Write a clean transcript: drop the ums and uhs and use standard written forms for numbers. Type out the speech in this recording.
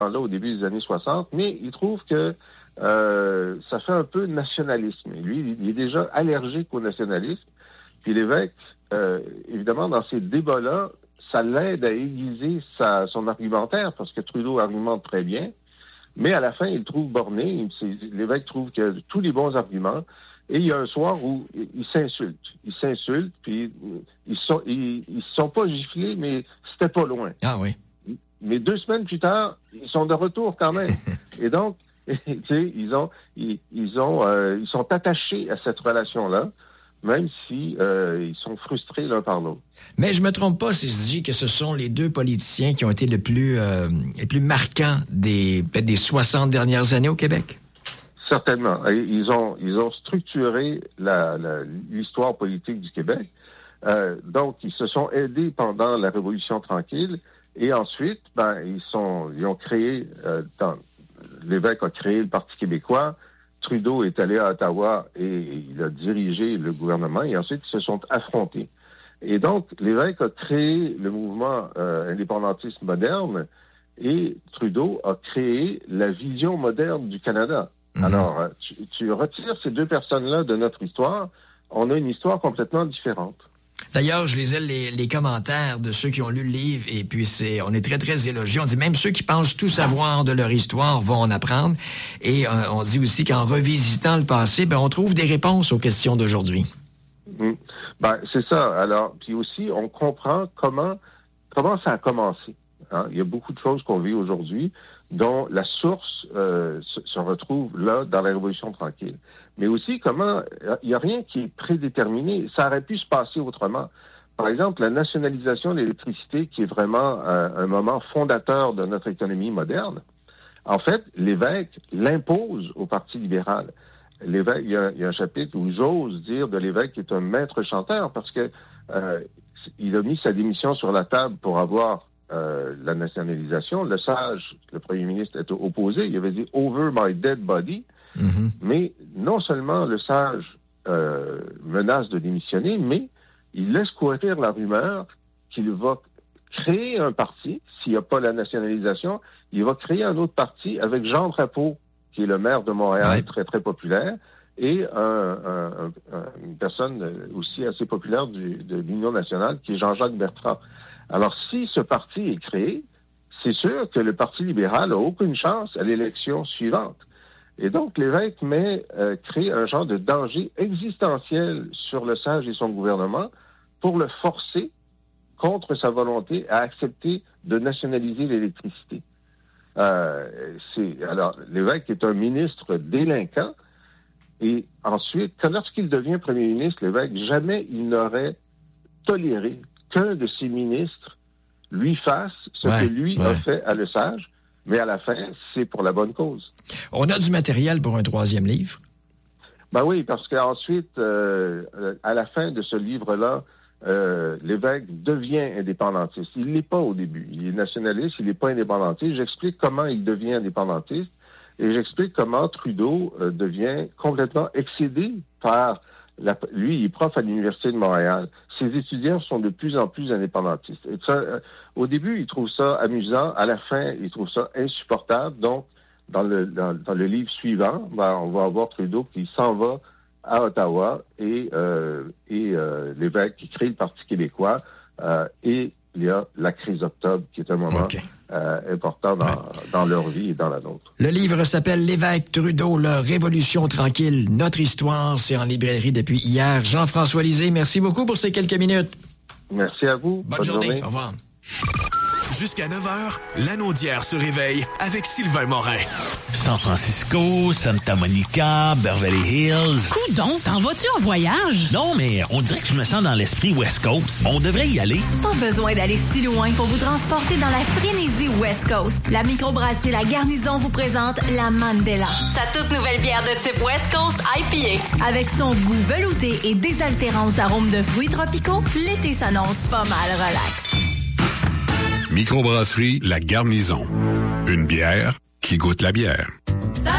là au début des années 60, mais il trouve que ça fait un peu nationalisme. Et lui, il est déjà allergique au nationalisme. Puis l'évêque, évidemment, dans ces débats-là, ça l'aide à aiguiser son argumentaire, parce que Trudeau argumente très bien, mais à la fin, il le trouve borné. L'évêque trouve qu'il a tous les bons arguments, et il y a un soir où ils s'insultent. Ils s'insultent, puis ils se sont pas giflés, mais c'était pas loin. Ah oui. Mais 2 semaines plus tard, ils sont de retour quand même. Et donc, tu sais, ils sont attachés à cette relation-là, même si ils sont frustrés l'un par l'autre. Mais je me trompe pas si je dis que ce sont les 2 politiciens qui ont été les plus marquants peut-être des 60 dernières années au Québec. Certainement. Ils ont structuré l'histoire politique du Québec. Donc, ils se sont aidés pendant la Révolution tranquille. Et ensuite, ils ont créé, l'évêque a créé le Parti québécois, Trudeau est allé à Ottawa et il a dirigé le gouvernement, et ensuite ils se sont affrontés. Et donc, l'évêque a créé le mouvement indépendantiste moderne, et Trudeau a créé la vision moderne du Canada. Mm-hmm. Alors, tu retires ces 2 personnes-là de notre histoire, on a une histoire complètement différente. D'ailleurs, je lisais les commentaires de ceux qui ont lu le livre, et puis on est très, très élogieux. On dit même ceux qui pensent tout savoir de leur histoire vont en apprendre. Et on dit aussi qu'en revisitant le passé, on trouve des réponses aux questions d'aujourd'hui. Mmh. C'est ça. Alors, puis aussi, on comprend comment ça a commencé. Hein? Il y a beaucoup de choses qu'on vit aujourd'hui, dont la source se retrouve là, dans la Révolution tranquille. Mais aussi, il n'y a rien qui est prédéterminé. Ça aurait pu se passer autrement. Par exemple, la nationalisation de l'électricité, qui est vraiment un moment fondateur de notre économie moderne, en fait, l'évêque l'impose au Parti libéral. L'évêque, il y a un chapitre où j'ose dire de l'évêque qui est un maître chanteur, parce que il a mis sa démission sur la table pour avoir la nationalisation. Le sage, le premier ministre, était opposé. Il avait dit « over my dead body ». Mm-hmm. Mais non seulement le sage menace de démissionner, mais il laisse courir la rumeur qu'il va créer un parti. S'il n'y a pas la nationalisation, il va créer un autre parti avec Jean Drapeau, qui est le maire de Montréal, très, très populaire, et une personne aussi assez populaire de l'Union nationale, qui est Jean-Jacques Bertrand. Alors, si ce parti est créé, c'est sûr que le Parti libéral n'a aucune chance à l'élection suivante. Et donc, l'évêque crée un genre de danger existentiel sur le sage et son gouvernement pour le forcer, contre sa volonté, à accepter de nationaliser l'électricité. Alors, l'évêque est un ministre délinquant, et ensuite, lorsqu'il devient premier ministre, l'évêque, jamais il n'aurait toléré qu'un de ses ministres lui fasse ce que lui a fait à le sage. Mais à la fin, c'est pour la bonne cause. On a du matériel pour un 3e livre? Oui, parce qu'ensuite, à la fin de ce livre-là, l'évêque devient indépendantiste. Il ne l'est pas au début. Il est nationaliste, il n'est pas indépendantiste. J'explique comment il devient indépendantiste, et j'explique comment Trudeau devient complètement excédé par... Lui, il est prof à l'Université de Montréal. Ses étudiants sont de plus en plus indépendantistes. Et ça, au début, il trouve ça amusant. À la fin, il trouve ça insupportable. Donc, dans le livre suivant, on va avoir Trudeau qui s'en va à Ottawa, et l'évêque qui crée le Parti québécois, et il y a la crise d'octobre, qui est un moment important dans leur vie et dans la nôtre. Le livre s'appelle « L'évêque Trudeau, la Révolution tranquille, notre histoire ». C'est en librairie depuis hier. Jean-François Lisée, merci beaucoup pour ces quelques minutes. Merci à vous. Bonne journée. Au revoir. Jusqu'à 9h, l'Anaudière se réveille avec Sylvain Morin. San Francisco, Santa Monica, Beverly Hills. Coudon, t'en vas-tu en voyage? Non, mais on dirait que je me sens dans l'esprit West Coast. On devrait y aller. Pas besoin d'aller si loin pour vous transporter dans la frénésie West Coast. La microbrasserie La Garnison vous présente la Mandela. Sa toute nouvelle bière de type West Coast IPA. Avec son goût velouté et désaltérant aux arômes de fruits tropicaux, l'été s'annonce pas mal relax. Microbrasserie La Garnison. Une bière qui goûte la bière.